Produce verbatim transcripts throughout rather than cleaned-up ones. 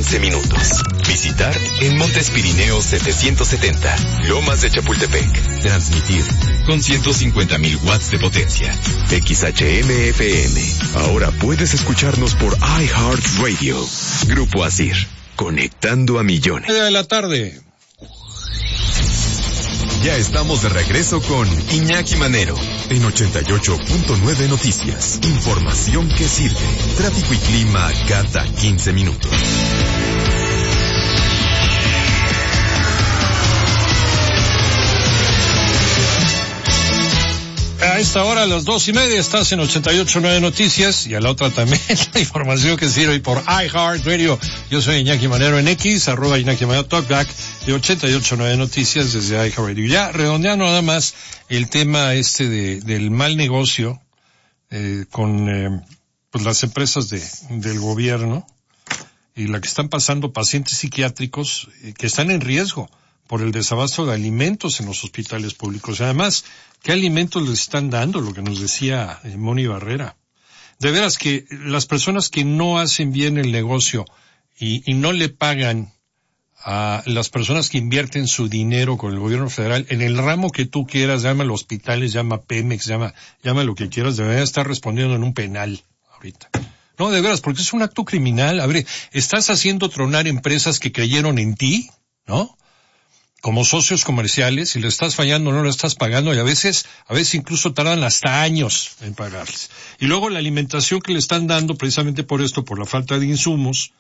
quince minutos. Visitar en Montes Pirineos setecientos setenta, Lomas de Chapultepec. Transmitir con ciento cincuenta mil watts de potencia. X H M F M. Ahora puedes escucharnos por iHeartRadio. Grupo Asir, conectando a millones. De la tarde. Ya estamos de regreso con Iñaki Manero en ochenta y ocho punto nueve Noticias. Información que sirve. Tráfico y clima cada quince minutos. A esta hora, a las dos y media, estás en ochenta y ocho punto nueve Noticias, y a la otra también la información que sirve por iHeartRadio. Yo soy Iñaki Manero en X, arroba Iñaki Manero Talkback, de ochenta y ocho punto nueve Noticias desde iHeartRadio. Ya redondeando nada más el tema este de, del mal negocio eh, con eh, pues las empresas de, del gobierno y la que están pasando pacientes psiquiátricos eh, que están en riesgo por el desabasto de alimentos en los hospitales públicos. Además, ¿qué alimentos les están dando? Lo que nos decía eh, Moni Barrera. De veras que las personas que no hacen bien el negocio y, y no le pagan a las personas que invierten su dinero con el gobierno federal, en el ramo que tú quieras, llama a hospitales, llama Pemex, llama, llama lo que quieras, deberían estar respondiendo en un penal ahorita. No, de veras, porque es un acto criminal. A ver, estás haciendo tronar empresas que creyeron en ti, ¿no? Como socios comerciales, y le estás fallando, no lo estás pagando, y a veces, a veces incluso tardan hasta años en pagarles. Y luego la alimentación que le están dando, precisamente por esto, por la falta de insumos,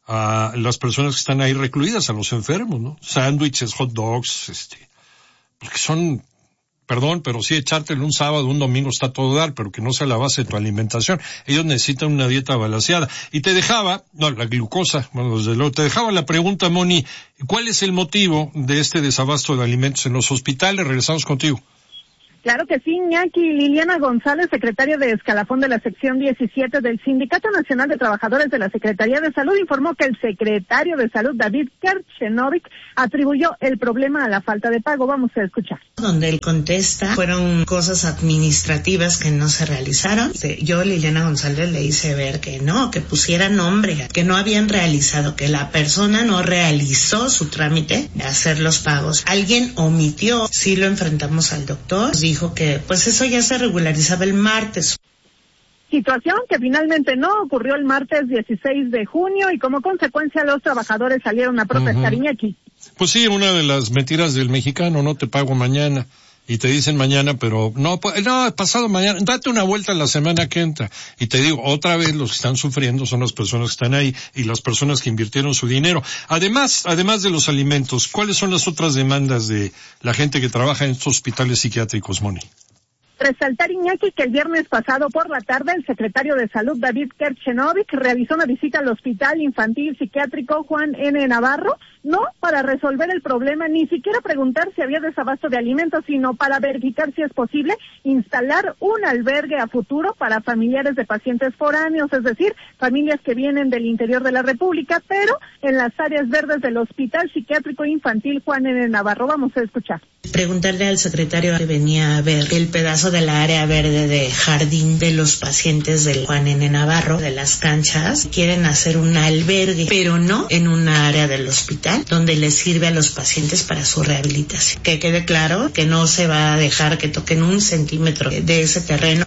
a las personas que están ahí recluidas, a los enfermos, ¿no? Sándwiches, hot dogs, este, porque son, perdón, pero sí echártelo un sábado, un domingo está todo dar, pero que no sea la base de tu alimentación. Ellos necesitan una dieta balanceada. Y te dejaba, no, la glucosa, bueno, desde luego, te dejaba la pregunta, Moni, ¿cuál es el motivo de este desabasto de alimentos en los hospitales? Regresamos contigo. Claro que sí, Iñaki. Liliana González, secretaria de escalafón de la sección diecisiete del Sindicato Nacional de Trabajadores de la Secretaría de Salud, informó que el secretario de Salud, David Kerchenovic, atribuyó el problema a la falta de pago. Vamos a escuchar. Donde él contesta, fueron cosas administrativas que no se realizaron. Yo, Liliana González, le hice ver que no, que pusiera nombre, que no habían realizado, que la persona no realizó su trámite de hacer los pagos. Alguien omitió, sí lo enfrentamos al doctor, dijo que pues eso ya se regularizaba el martes. Situación que finalmente no ocurrió el martes dieciséis de junio y como consecuencia los trabajadores salieron a protestar. Uh-huh. Iñaki. Pues sí, una de las mentiras del mexicano, no te pago mañana. Y te dicen mañana, pero no, no, pasado mañana, date una vuelta la semana que entra. Y te digo, otra vez los que están sufriendo son las personas que están ahí y las personas que invirtieron su dinero. Además, además de los alimentos, ¿cuáles son las otras demandas de la gente que trabaja en estos hospitales psiquiátricos, Moni? Resaltar, Iñaki, que el viernes pasado por la tarde el secretario de Salud, David Kerchenovic, realizó una visita al Hospital Infantil Psiquiátrico Juan N. Navarro, no para resolver el problema, ni siquiera preguntar si había desabasto de alimentos, sino para verificar si es posible instalar un albergue a futuro para familiares de pacientes foráneos, es decir, familias que vienen del interior de la República, pero en las áreas verdes del Hospital Psiquiátrico Infantil Juan N. Navarro. Vamos a escuchar. Preguntarle al secretario que venía a ver el pedazo de la área verde de jardín de los pacientes del Juan N. Navarro, de las canchas. Quieren hacer un albergue, pero no en una área del hospital donde les sirve a los pacientes para su rehabilitación. Que quede claro que no se va a dejar que toquen un centímetro de ese terreno.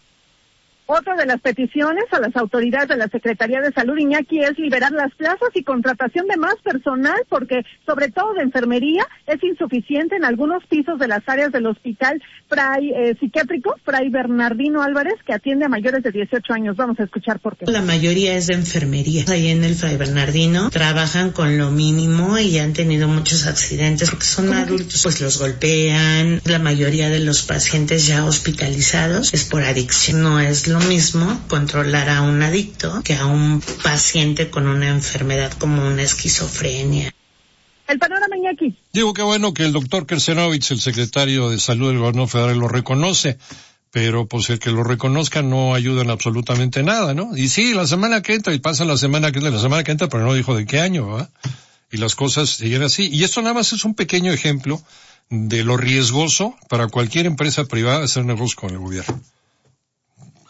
Otra de las peticiones a las autoridades de la Secretaría de Salud, Iñaki, es liberar las plazas y contratación de más personal, porque sobre todo de enfermería es insuficiente en algunos pisos de las áreas del hospital Fray eh, psiquiátrico Fray Bernardino Álvarez, que atiende a mayores de dieciocho años. Vamos a escuchar por qué. La mayoría es de enfermería. Ahí en el Fray Bernardino trabajan con lo mínimo y han tenido muchos accidentes porque son adultos, pues los golpean. La mayoría de los pacientes ya hospitalizados es por adicción. No es lo mismo controlar a un adicto que a un paciente con una enfermedad como una esquizofrenia. El panorama, Iñaki. Digo que bueno que el doctor Kerchenovic, el secretario de Salud del Gobierno Federal, lo reconoce, pero pues el que lo reconozca no ayuda en absolutamente nada, ¿no? Y sí, la semana que entra, y pasa la semana que entra, la semana que entra, pero no dijo de qué año, ¿verdad? Y las cosas siguen así. Y esto nada más es un pequeño ejemplo de lo riesgoso para cualquier empresa privada hacer negocio con el gobierno.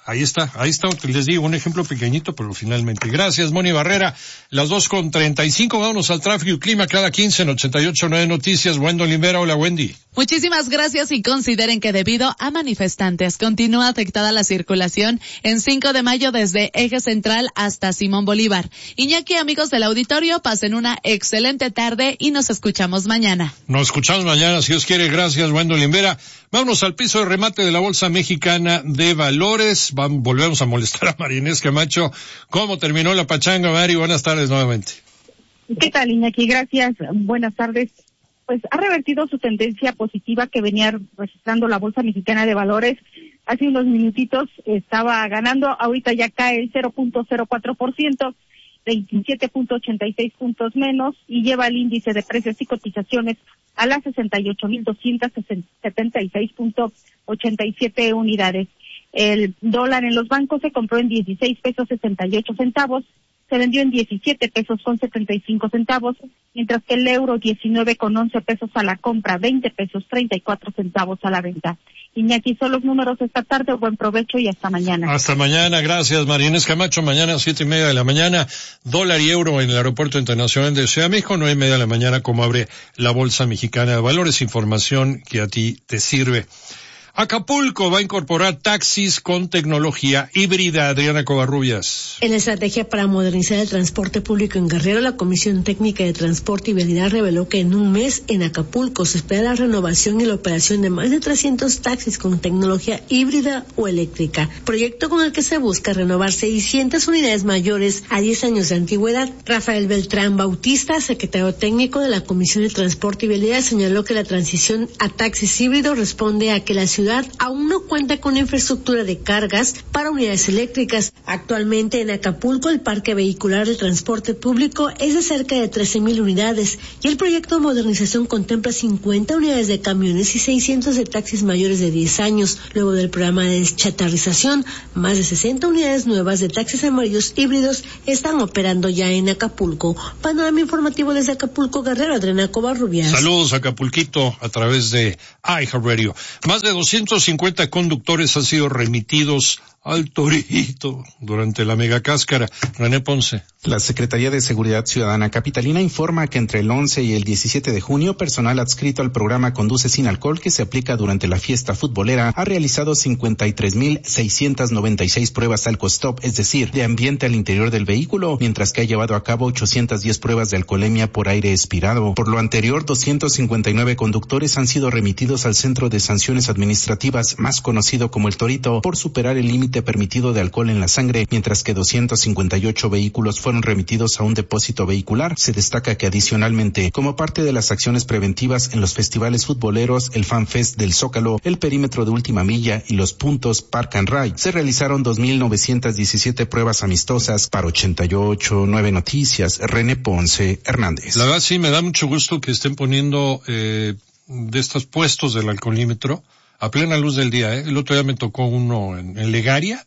ahí está, ahí está, les digo, un ejemplo pequeñito, pero finalmente. Gracias, Moni Barrera. Las dos con treinta y cinco, vámonos al tráfico y clima cada quince en ochenta y ocho nueve Noticias. Wendell Olivera, hola Wendy. Muchísimas gracias y consideren que debido a manifestantes continúa afectada la circulación en cinco de mayo desde Eje Central hasta Simón Bolívar. Iñaki, amigos del auditorio, pasen una excelente tarde y nos escuchamos mañana. Nos escuchamos mañana, si Dios quiere. Gracias, Wendell Olivera. Vámonos al piso de remate de la Bolsa Mexicana de Valores. Vamos, volvemos a molestar a María Inés Camacho. ¿Cómo terminó la pachanga, Mari? Buenas tardes nuevamente. ¿Qué tal, Iñaki? Gracias. Buenas tardes. Pues ha revertido su tendencia positiva que venía registrando la Bolsa Mexicana de Valores. Hace unos minutitos estaba ganando, ahorita ya cae el cero punto cero cuatro por ciento, veintisiete punto ochenta y seis puntos menos, y lleva el índice de precios y cotizaciones a las sesenta y ocho mil doscientos setenta y seis punto ochenta y siete unidades. El dólar en los bancos se compró en dieciséis pesos sesenta y ocho centavos, se vendió en diecisiete pesos con setenta y cinco centavos, mientras que el euro diecinueve con once pesos a la compra, veinte pesos treinta y cuatro centavos a la venta. Iñaki, son los números esta tarde, buen provecho y hasta mañana. Hasta mañana, gracias María Inés Camacho. Mañana a siete y media de la mañana, dólar y euro en el Aeropuerto Internacional de Ciudad de México, nueve y media de la mañana, como abre la Bolsa Mexicana de Valores, información que a ti te sirve. Acapulco va a incorporar taxis con tecnología híbrida. Adriana Covarrubias. En la estrategia para modernizar el transporte público en Guerrero, la Comisión Técnica de Transporte y Vialidad reveló que en un mes en Acapulco se espera la renovación y la operación de más de trescientos taxis con tecnología híbrida o eléctrica, proyecto con el que se busca renovar seiscientas unidades mayores a diez años de antigüedad. Rafael Beltrán Bautista, secretario técnico de la Comisión de Transporte y Vialidad, señaló que la transición a taxis híbridos responde a que la ciudad aún no cuenta con infraestructura de cargas para unidades eléctricas. Actualmente en Acapulco el parque vehicular del transporte público es de cerca de trece mil unidades y el proyecto de modernización contempla cincuenta unidades de camiones y seiscientos de taxis mayores de diez años. Luego del programa de deschatarrización, más de sesenta unidades nuevas de taxis amarillos híbridos están operando ya en Acapulco. Panorama informativo desde Acapulco, Guerrero, Adriana Covarrubias. Saludos Acapulquito a través de iHeartRadio. Más de doscientos cincuenta conductores han sido remitidos al Torito durante la megacáscara. René Ponce. La Secretaría de Seguridad Ciudadana Capitalina informa que entre el once y el diecisiete de junio, personal adscrito al programa Conduce Sin Alcohol, que se aplica durante la fiesta futbolera, ha realizado cincuenta y tres mil seiscientos noventa y seis pruebas alcostop, es decir, de ambiente al interior del vehículo, mientras que ha llevado a cabo ochocientas diez pruebas de alcoholemia por aire expirado. Por lo anterior, doscientos cincuenta y nueve conductores han sido remitidos al Centro de Sanciones Administrativas, más conocido como el Torito, por superar el límite permitido de alcohol en la sangre, mientras que doscientos cincuenta y ocho vehículos fueron remitidos a un depósito vehicular. Se destaca que adicionalmente, como parte de las acciones preventivas en los festivales futboleros, el Fan Fest del Zócalo, el perímetro de Última Milla y los puntos Park and Ride, se realizaron dos mil novecientas diecisiete pruebas amistosas. Para ochenta y ocho nueve Noticias, René Ponce Hernández. La verdad sí, me da mucho gusto que estén poniendo eh, de estos puestos del alcoholímetro a plena luz del día, ¿eh? El otro día me tocó uno en, en Legaria.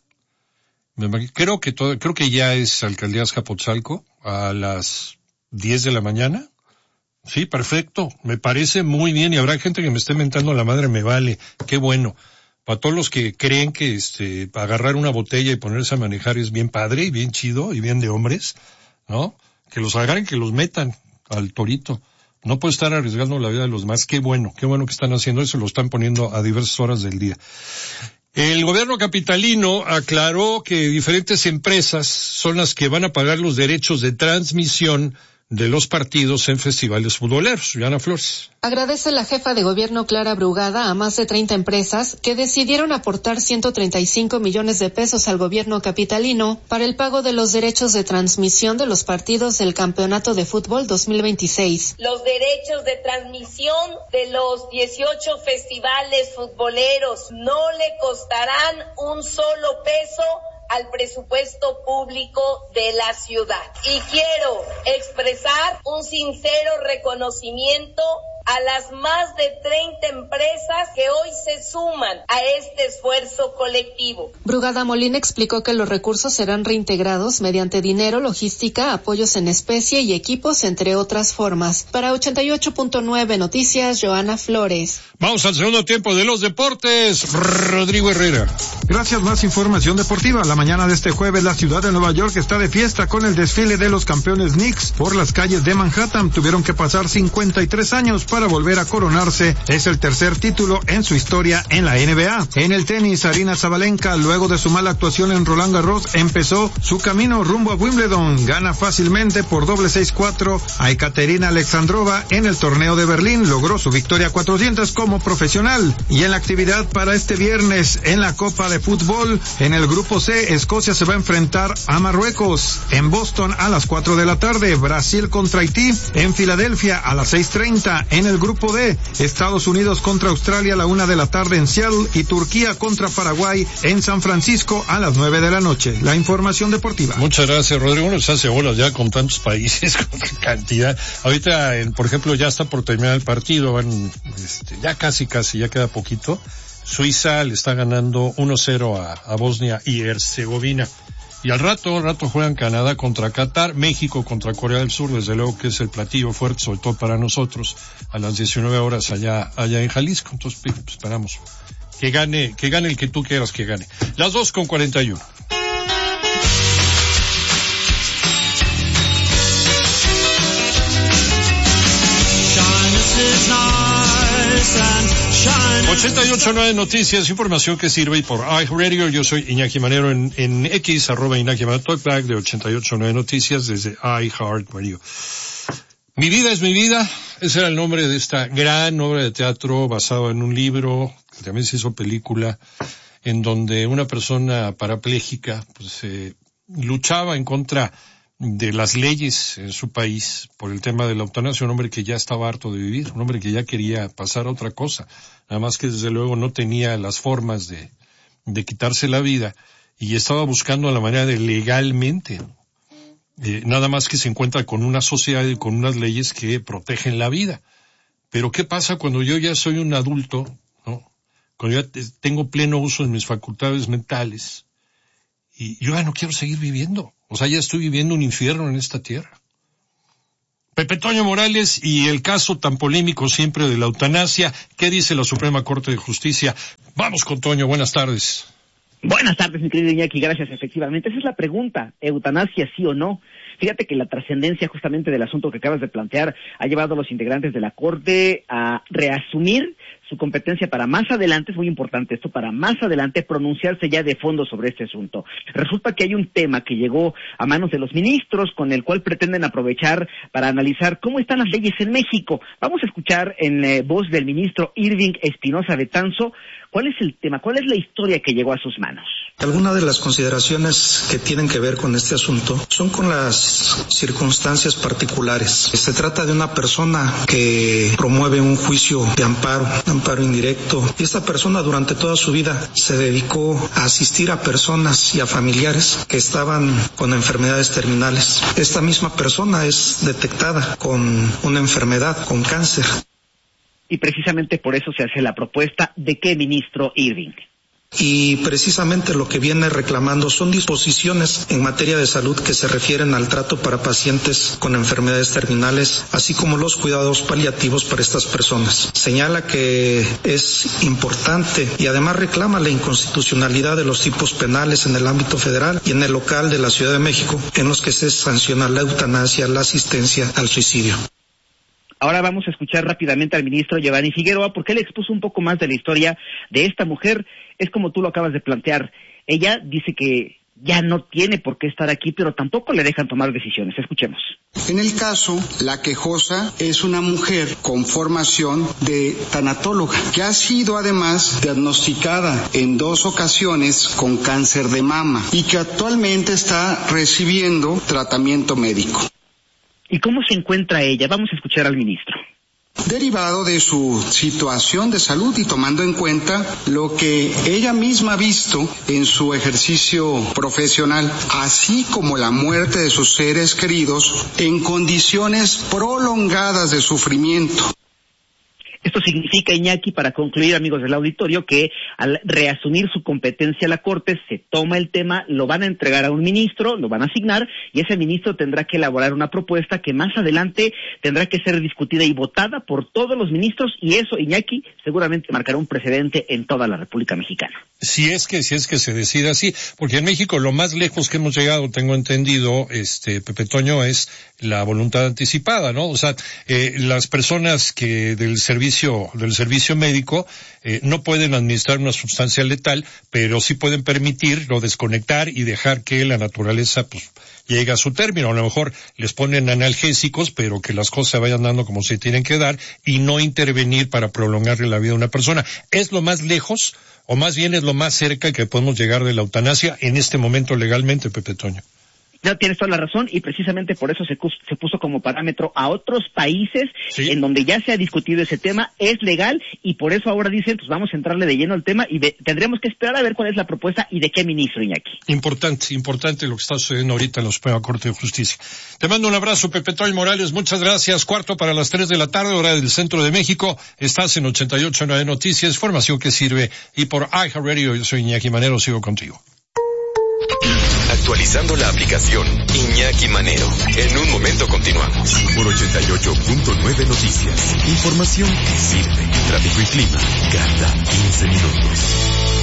Me, creo que todo, creo que ya es Alcaldía Azcapotzalco a las diez de la mañana. Sí, perfecto. Me parece muy bien y habrá gente que me esté mentando la madre, me vale. Qué bueno. Para todos los que creen que este, agarrar una botella y ponerse a manejar es bien padre y bien chido y bien de hombres, ¿no? Que los agarren, que los metan al Torito. No puede estar arriesgando la vida de los demás. Qué bueno, qué bueno que están haciendo eso, lo están poniendo a diversas horas del día. El gobierno capitalino aclaró que diferentes empresas son las que van a pagar los derechos de transmisión de los partidos en festivales futboleros. Diana Flores. Agradece la jefa de gobierno Clara Brugada a más de treinta empresas que decidieron aportar ciento treinta y cinco millones de pesos al gobierno capitalino para el pago de los derechos de transmisión de los partidos del Campeonato de Fútbol dos mil veintiséis. Los derechos de transmisión de los dieciocho festivales futboleros no le costarán un solo peso al presupuesto público de la ciudad. Y quiero expresar un sincero reconocimiento a las más de treinta empresas que hoy se suman a este esfuerzo colectivo. Brugada Molina explicó que los recursos serán reintegrados mediante dinero, logística, apoyos en especie y equipos, entre otras formas. Para ochenta y ocho punto nueve Noticias, Joana Flores. Vamos al segundo tiempo de los deportes. Rodrigo Herrera. Gracias, más información deportiva. La mañana de este jueves, la ciudad de Nueva York está de fiesta con el desfile de los campeones Knicks por las calles de Manhattan. Tuvieron que pasar cincuenta y tres años para volver a coronarse. Es el tercer título en su historia en la N B A. En el tenis, Aryna Sabalenka, luego de su mala actuación en Roland Garros, empezó su camino rumbo a Wimbledon. Gana fácilmente por doble seis cuatro a Ekaterina Alexandrova en el torneo de Berlín. Logró su victoria cuatrocientos como profesional. Y en la actividad para este viernes en la Copa de Fútbol, en el grupo C, Escocia se va a enfrentar a Marruecos. En Boston a las cuatro de la tarde, Brasil contra Haití. En Filadelfia a las seis treinta. En el grupo D, Estados Unidos contra Australia a la una de la tarde en Seattle y Turquía contra Paraguay en San Francisco a las nueve de la noche. La información deportiva. Muchas gracias, Rodrigo. Uno se hace bolas ya con tantos países, con cantidad. Ahorita, en, por ejemplo, ya está por terminar el partido, van, este, ya casi, casi, ya queda poquito. Suiza le está ganando uno cero a, a Bosnia y Herzegovina. Y al rato, al rato juegan Canadá contra Qatar, México contra Corea del Sur, desde luego que es el platillo fuerte, sobre todo para nosotros, a las diecinueve horas allá, allá en Jalisco. Entonces, pues, esperamos que gane, que gane el que tú quieras que gane. Las dos con cuarenta y uno. ochenta y ocho punto nueve Noticias, información que sirve y por iHeartRadio. Yo soy Iñaki Manero en, en X, arroba Iñaki Manero Talkback de ochenta y ocho punto nueve Noticias desde iHeartRadio. Mi vida es mi vida, ese era el nombre de esta gran obra de teatro basado en un libro que también se hizo película, en donde una persona parapléjica pues eh, luchaba en contra de las leyes en su país por el tema de la eutanasia, un hombre que ya estaba harto de vivir, un hombre que ya quería pasar a otra cosa, nada más que desde luego no tenía las formas de, de quitarse la vida y estaba buscando la manera de legalmente, eh, nada más que se encuentra con una sociedad y con unas leyes que protegen la vida. Pero ¿qué pasa cuando yo ya soy un adulto, ¿no? Cuando ya tengo pleno uso de mis facultades mentales y yo ya no quiero seguir viviendo? O sea, ya estoy viviendo un infierno en esta tierra. Pepe Toño Morales y el caso tan polémico siempre de la eutanasia. ¿Qué dice la Suprema Corte de Justicia? Vamos con Toño, buenas tardes. Buenas tardes, mi querido Iñaki, gracias. Efectivamente, esa es la pregunta, eutanasia sí o no. Fíjate que la trascendencia justamente del asunto que acabas de plantear ha llevado a los integrantes de la Corte a reasumir su competencia para más adelante, es muy importante esto, para más adelante pronunciarse ya de fondo sobre este asunto. Resulta que hay un tema que llegó a manos de los ministros con el cual pretenden aprovechar para analizar cómo están las leyes en México. Vamos a escuchar en eh, voz del ministro Irving Espinosa Betanzo cuál es el tema, cuál es la historia que llegó a sus manos. Algunas de las consideraciones que tienen que ver con este asunto son con las circunstancias particulares. Se trata de una persona que promueve un juicio de amparo, amparo indirecto, y esta persona durante toda su vida se dedicó a asistir a personas y a familiares que estaban con enfermedades terminales. Esta misma persona es detectada con una enfermedad, con cáncer. Y precisamente por eso se hace la propuesta de qué, ministro Irving. Y precisamente lo que viene reclamando son disposiciones en materia de salud que se refieren al trato para pacientes con enfermedades terminales, así como los cuidados paliativos para estas personas. Señala que es importante y además reclama la inconstitucionalidad de los tipos penales en el ámbito federal y en el local de la Ciudad de México, en los que se sanciona la eutanasia, la asistencia al suicidio. Ahora vamos a escuchar rápidamente al ministro Giovanni Figueroa, porque él expuso un poco más de la historia de esta mujer. Es como tú lo acabas de plantear. Ella dice que ya no tiene por qué estar aquí, pero tampoco le dejan tomar decisiones. Escuchemos. En el caso, la quejosa es una mujer con formación de tanatóloga, que ha sido además diagnosticada en dos ocasiones con cáncer de mama y que actualmente está recibiendo tratamiento médico. ¿Y cómo se encuentra ella? Vamos a escuchar al ministro. Derivado de su situación de salud y tomando en cuenta lo que ella misma ha visto en su ejercicio profesional, así como la muerte de sus seres queridos en condiciones prolongadas de sufrimiento. Esto significa, Iñaki, para concluir, amigos del auditorio, que al reasumir su competencia la Corte, se toma el tema, lo van a entregar a un ministro, lo van a asignar, y ese ministro tendrá que elaborar una propuesta que más adelante tendrá que ser discutida y votada por todos los ministros, y eso, Iñaki, seguramente marcará un precedente en toda la República Mexicana. Si es que, si es que se decide así, porque en México lo más lejos que hemos llegado, tengo entendido, este, Pepe Toño, es la voluntad anticipada, ¿no? O sea, eh, las personas que del servicio del servicio médico eh, no pueden administrar una sustancia letal, pero sí pueden permitirlo, desconectar y dejar que la naturaleza pues llegue a su término. A lo mejor les ponen analgésicos, pero que las cosas se vayan dando como se tienen que dar y no intervenir para prolongarle la vida a una persona. ¿Es lo más lejos o más bien es lo más cerca que podemos llegar de la eutanasia en este momento legalmente, Pepe Toño? No, tienes toda la razón, y precisamente por eso se, se puso como parámetro a otros países, ¿sí?, en donde ya se ha discutido ese tema, es legal, y por eso ahora dicen, pues vamos a entrarle de lleno al tema, y de, tendremos que esperar a ver cuál es la propuesta y de qué ministro, Iñaki. Importante, importante lo que está sucediendo ahorita en la Suprema Corte de Justicia. Te mando un abrazo, Pepe Toño Morales, muchas gracias. Cuarto para las tres de la tarde, hora del centro de México. Estás en ochenta y ocho punto nueve Noticias, información que sirve, y por iHeartRadio, yo soy Iñaki Manero, sigo contigo. Actualizando la aplicación Iñaki Manero. En un momento continuamos. Por ochenta y ocho punto nueve Noticias. Información que sirve. Tráfico y clima cada quince minutos.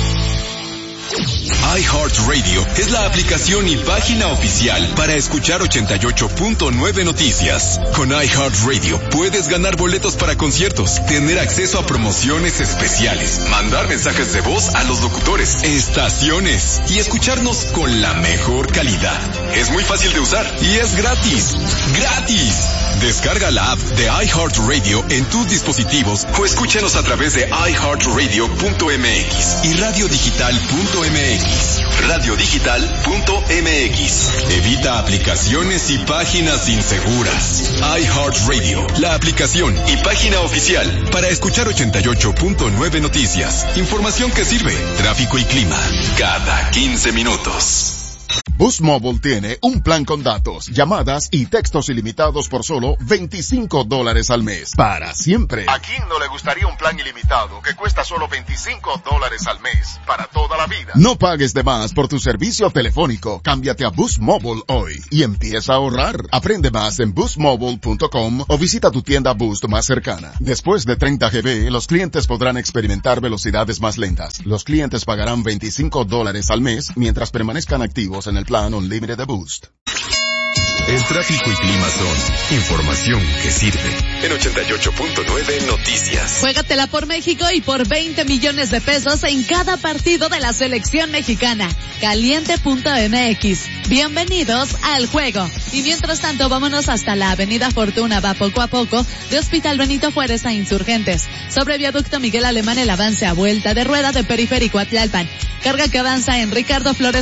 iHeartRadio es la aplicación y página oficial para escuchar ochenta y ocho punto nueve Noticias. Con iHeartRadio puedes ganar boletos para conciertos, tener acceso a promociones especiales, mandar mensajes de voz a los locutores, estaciones y escucharnos con la mejor calidad. Es muy fácil de usar y es gratis. ¡Gratis! Descarga la app de iHeartRadio en tus dispositivos o escúchanos a través de i heart radio punto m x y radio digital punto m x. radio digital punto m x. Evita aplicaciones y páginas inseguras. iHeartRadio, la aplicación y página oficial para escuchar ochenta y ocho punto nueve Noticias. Información que sirve. Tráfico y clima cada quince minutos. Boost Mobile tiene un plan con datos, llamadas y textos ilimitados por solo veinticinco dólares al mes. Para siempre. ¿A quién no le gustaría un plan ilimitado que cuesta solo veinticinco dólares al mes? Para toda la vida. No pagues de más por tu servicio telefónico. Cámbiate a Boost Mobile hoy y empieza a ahorrar. Aprende más en boost mobile punto com o visita tu tienda Boost más cercana. Después de treinta gigabytes, los clientes podrán experimentar velocidades más lentas. Los clientes pagarán veinticinco dólares al mes mientras permanezcan activos en el plan Unlimited de Boost. El tráfico y clima son información que sirve. En ochenta y ocho punto nueve Noticias. Juégatela por México y por veinte millones de pesos en cada partido de la selección mexicana. Caliente punto m x. Bienvenidos al juego. Y mientras tanto, vámonos hasta la Avenida Fortuna, va poco a poco, de Hospital Benito Juárez a Insurgentes. Sobre Viaducto Miguel Alemán, el avance a vuelta de rueda de Periférico a Tlalpan. Carga que avanza en Ricardo Flores